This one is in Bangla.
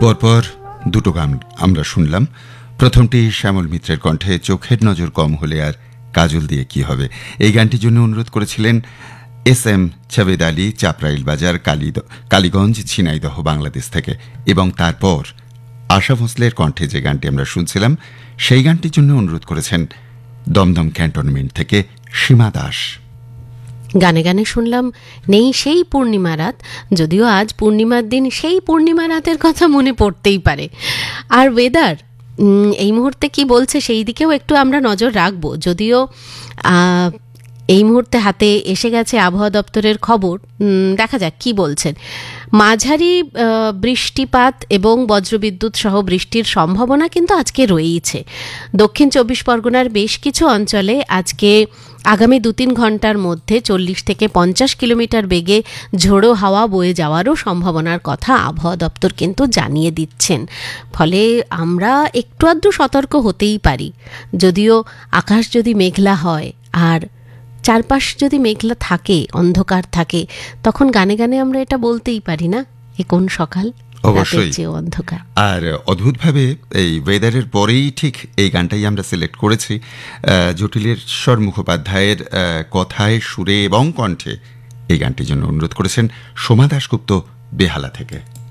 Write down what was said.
পরপর দুটো গান আমরা শুনলাম। প্রথমটি শ্যামল মিত্রের কণ্ঠে চোখের নজর কম হলে আর কাজল দিয়ে কি হবে, এই গানটির জন্য অনুরোধ করেছিলেন এস.এম. ছাবেদ আলী, চাপরাইল বাজার, কালীগঞ্জ, ঝিনাইদহ, বাংলাদেশ থেকে। এবং তারপর আশা ভোঁসলের কণ্ঠে যে গানটি আমরা শুনছিলাম সেই গানটির জন্য অনুরোধ করেছেন দমদম ক্যান্টনমেন্ট থেকে সীমা দাস। গানে গানে শুনলাম নেই সেই পূর্ণিমা রাত, যদিও আজ পূর্ণিমার দিন সেই পূর্ণিমা রাতের কথা মনে পড়তেই পারে। আর ওয়েদার এই মুহূর্তে কি বলছে সেই দিকেও একটু আমরা নজর রাখবো, যদিও এই মুহূর্তে হাতে এসে গেছে আবহাওয়া দপ্তরের খবর। দেখা যাক কি বলছেন। মাঝারি বৃষ্টিপাত এবং বজ্রবিদ্যুৎ সহ বৃষ্টির সম্ভাবনা কিন্তু আজকে রয়েইছে। দক্ষিণ 24 পরগনার বেশ কিছু অঞ্চলে আজকে আগামী 2-3 ঘন্টার মধ্যে 40 থেকে 50 কিলোমিটার বেগে ঝোড়ো হাওয়া বয়ে যাওয়ারও সম্ভাবনার কথা আবহাওয়া দপ্তর কিন্তু জানিয়ে দিচ্ছেন। ফলে আমরা একটু আধটু সতর্ক হতেই পারি। যদিও আকাশ যদি মেঘলা হয় আর চারপাশ যদি মেঘলা থাকে, অন্ধকার থাকে, তখন গানে গানে আমরা এটা বলতেই পারি না এ কোন সকাল, অবশ্যই অন্ধকার। আর অদ্ভুতভাবে এই ওয়েদারের পরেই ঠিক এই গানটাই আমরা সিলেক্ট করেছি। জটিলেশ্বর মুখোপাধ্যায়ের কথায়, সুরে এবং কণ্ঠে এই গানটির জন্য অনুরোধ করেছেন সোমা দাশগুপ্ত, বেহালা থেকে।